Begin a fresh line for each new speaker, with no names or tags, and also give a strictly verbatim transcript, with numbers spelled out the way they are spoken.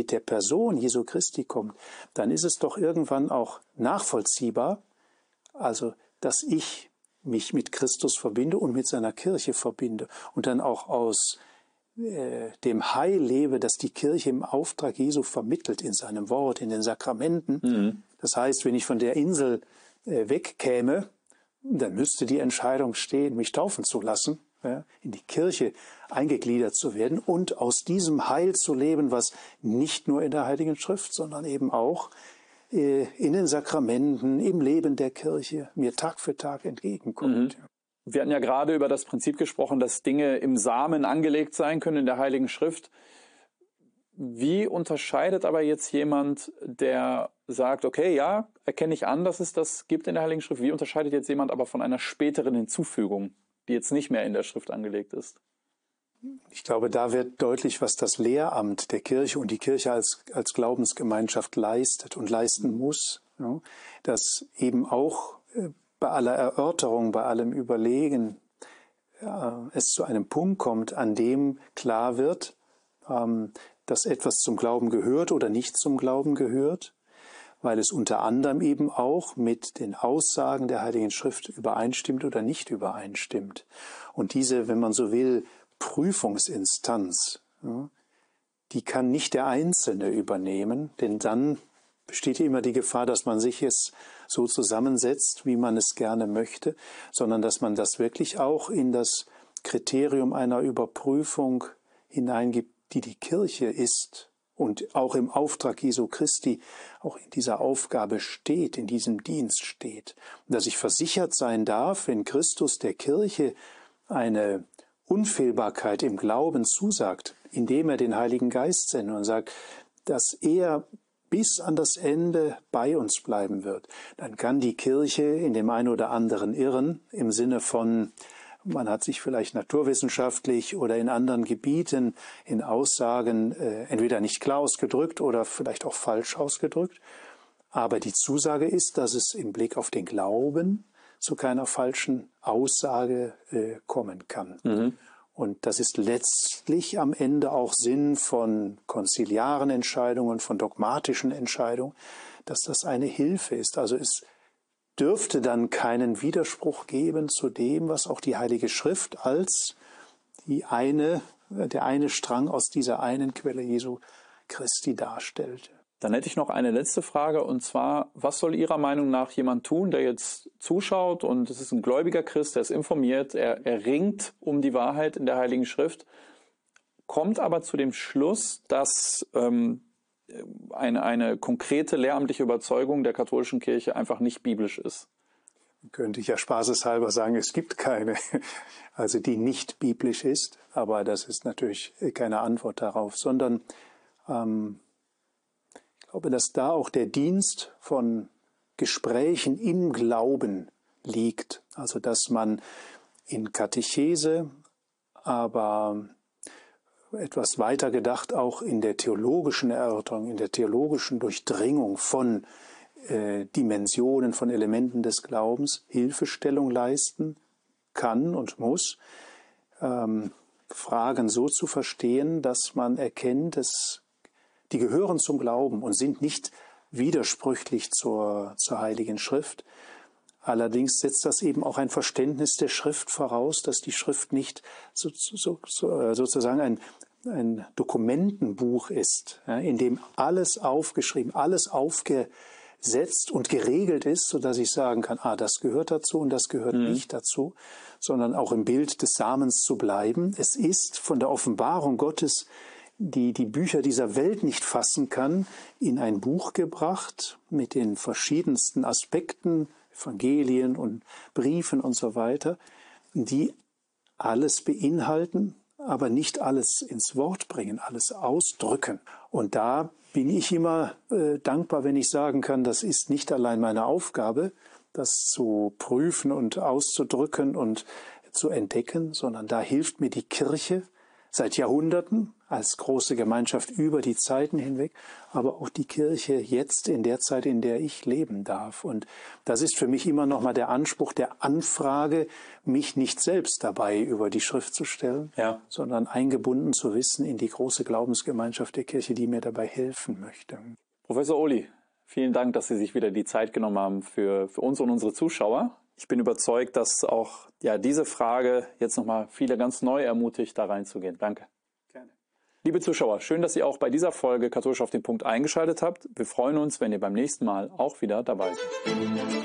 mit der Person Jesu Christi kommt, dann ist es doch irgendwann auch nachvollziehbar, also dass ich mich mit Christus verbinde und mit seiner Kirche verbinde und dann auch aus äh, dem Heil lebe, das die Kirche im Auftrag Jesu vermittelt, in seinem Wort, in den Sakramenten. Mhm. Das heißt, wenn ich von der Insel äh, wegkäme, dann müsste die Entscheidung stehen, mich taufen zu lassen, ja, in die Kirche eingegliedert zu werden und aus diesem Heil zu leben, was nicht nur in der Heiligen Schrift, sondern eben auch äh, in den Sakramenten, im Leben der Kirche mir Tag für Tag entgegenkommt.
Mhm. Wir hatten ja gerade über das Prinzip gesprochen, dass Dinge im Samen angelegt sein können in der Heiligen Schrift. Wie unterscheidet aber jetzt jemand, der sagt, okay, ja, erkenne ich an, dass es das gibt in der Heiligen Schrift. Wie unterscheidet jetzt jemand aber von einer späteren Hinzufügung, die jetzt nicht mehr in der Schrift angelegt ist?
Ich glaube, da wird deutlich, was das Lehramt der Kirche und die Kirche als, als Glaubensgemeinschaft leistet und leisten muss. Ja, dass eben auch bei aller Erörterung, bei allem Überlegen ja, es zu einem Punkt kommt, an dem klar wird, ähm, dass etwas zum Glauben gehört oder nicht zum Glauben gehört, weil es unter anderem eben auch mit den Aussagen der Heiligen Schrift übereinstimmt oder nicht übereinstimmt. Und diese, wenn man so will, Prüfungsinstanz, ja, die kann nicht der Einzelne übernehmen, denn dann besteht immer die Gefahr, dass man sich es so zusammensetzt, wie man es gerne möchte, sondern dass man das wirklich auch in das Kriterium einer Überprüfung hineingibt, die die Kirche ist und auch im Auftrag Jesu Christi auch in dieser Aufgabe steht, in diesem Dienst steht. Und dass ich versichert sein darf, wenn Christus der Kirche eine Unfehlbarkeit im Glauben zusagt, indem er den Heiligen Geist sendet und sagt, dass er bis an das Ende bei uns bleiben wird, dann kann die Kirche in dem einen oder anderen irren, im Sinne von, man hat sich vielleicht naturwissenschaftlich oder in anderen Gebieten in Aussagen äh, entweder nicht klar ausgedrückt oder vielleicht auch falsch ausgedrückt. Aber die Zusage ist, dass es im Blick auf den Glauben zu keiner falschen Aussage äh, kommen kann. Mhm. Und das ist letztlich am Ende auch Sinn von konziliaren Entscheidungen, von dogmatischen Entscheidungen, dass das eine Hilfe ist. Also es dürfte dann keinen Widerspruch geben zu dem, was auch die Heilige Schrift als die eine, der eine Strang aus dieser einen Quelle Jesu Christi darstellt.
Dann hätte ich noch eine letzte Frage, und zwar, was soll Ihrer Meinung nach jemand tun, der jetzt zuschaut und es ist ein gläubiger Christ, der ist informiert, er, er ringt um die Wahrheit in der Heiligen Schrift, kommt aber zu dem Schluss, dass ähm, eine, eine konkrete lehramtliche Überzeugung der katholischen Kirche einfach nicht biblisch ist?
Könnte ich ja spaßeshalber sagen, es gibt keine, also die nicht biblisch ist, aber das ist natürlich keine Antwort darauf, sondern ähm, ich glaube, dass da auch der Dienst von Gesprächen im Glauben liegt. Also dass man in Katechese, aber etwas weiter gedacht auch in der theologischen Erörterung, in der theologischen Durchdringung von äh, Dimensionen, von Elementen des Glaubens Hilfestellung leisten kann und muss, ähm, Fragen so zu verstehen, dass man erkennt, dass die gehören zum Glauben und sind nicht widersprüchlich zur, zur Heiligen Schrift. Allerdings setzt das eben auch ein Verständnis der Schrift voraus, dass die Schrift nicht so, so, so, sozusagen ein, ein Dokumentenbuch ist, ja, in dem alles aufgeschrieben, alles aufgesetzt und geregelt ist, sodass ich sagen kann, ah, das gehört dazu und das gehört mhm. nicht dazu, sondern auch im Bild des Samens zu bleiben. Es ist von der Offenbarung Gottes, die die Bücher dieser Welt nicht fassen kann, in ein Buch gebracht mit den verschiedensten Aspekten, Evangelien und Briefen und so weiter, die alles beinhalten, aber nicht alles ins Wort bringen, alles ausdrücken. Und da bin ich immer äh, dankbar, wenn ich sagen kann, das ist nicht allein meine Aufgabe, das zu prüfen und auszudrücken und zu entdecken, sondern da hilft mir die Kirche seit Jahrhunderten, als große Gemeinschaft über die Zeiten hinweg, aber auch die Kirche jetzt in der Zeit, in der ich leben darf. Und das ist für mich immer noch mal der Anspruch der Anfrage, mich nicht selbst dabei über die Schrift zu stellen,
ja.
sondern eingebunden zu wissen in die große Glaubensgemeinschaft der Kirche, die mir dabei helfen möchte.
Professor Ohly, vielen Dank, dass Sie sich wieder die Zeit genommen haben für, für uns und unsere Zuschauer. Ich bin überzeugt, dass auch ja, diese Frage jetzt nochmal viele ganz neu ermutigt, da reinzugehen. Danke.
Gerne.
Liebe Zuschauer, schön, dass ihr auch bei dieser Folge Katholisch auf den Punkt eingeschaltet habt. Wir freuen uns, wenn ihr beim nächsten Mal auch wieder dabei seid.